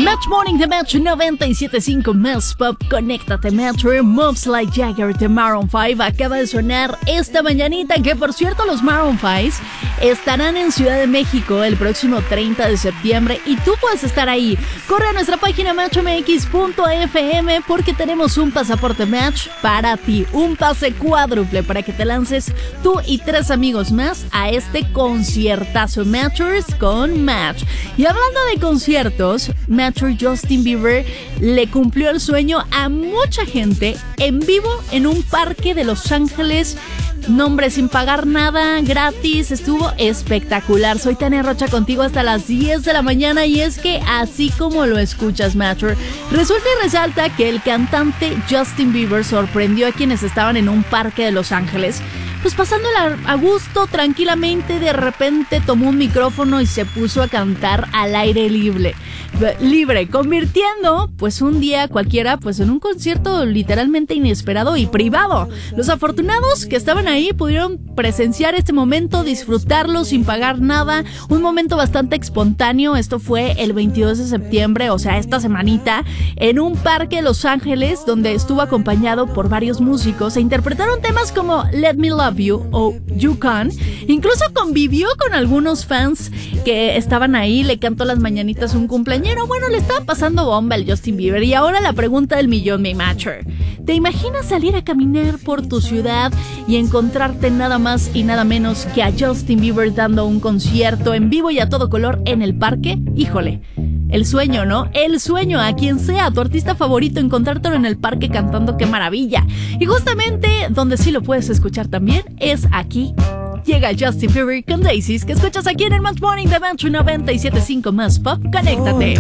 Match Morning de Metro 97.5 Más Pop, conéctate Metro. Moves Like Jagger de Maroon 5 acaba de sonar esta mañanita, que por cierto los Maroon 5 estarán en Ciudad de México el próximo 30 de septiembre y tú puedes estar ahí. Corre a nuestra página matchmx.fm porque tenemos un pasaporte Match para ti, un pase cuádruple para que te lances tú y 3 amigos más a este conciertazo Matchers con Match. Y hablando de conciertos, Justin Bieber le cumplió el sueño a mucha gente en vivo en un parque de Los Ángeles. Nombre, sin pagar nada, gratis, estuvo espectacular. Soy Tania Rocha contigo hasta las 10 de la mañana y es que así como lo escuchas, Matcher, resulta y resalta que el cantante Justin Bieber sorprendió a quienes estaban en un parque de Los Ángeles, pues pasándola a gusto, tranquilamente. De repente tomó un micrófono y se puso a cantar al aire libre, convirtiendo pues un día cualquiera pues en un concierto literalmente inesperado y privado. Los afortunados que estaban ahí pudieron presenciar este momento, disfrutarlo sin pagar nada, un momento bastante espontáneo. Esto fue el 22 de septiembre, o sea, esta semanita, en un parque de Los Ángeles, donde estuvo acompañado por varios músicos e interpretaron temas como Let Me Love You o You Can. Incluso convivió con algunos fans que estaban ahí, le cantó las mañanitas a un cumpleañero. Bueno, le estaba pasando bomba al Justin Bieber. Y ahora la pregunta del millón, mi Matcher: ¿te imaginas salir a caminar por tu ciudad y encontrarte nada más y nada menos que a Justin Bieber dando un concierto en vivo y a todo color en el parque? Híjole, el sueño, ¿no? El sueño, a quien sea tu artista favorito, encontrártelo en el parque cantando, qué maravilla. Y justamente donde sí lo puedes escuchar también es aquí. Llega Justin Bieber con Daisies, que escuchas aquí en el Match Morning de Metro 97.5 Más Pop. Conéctate.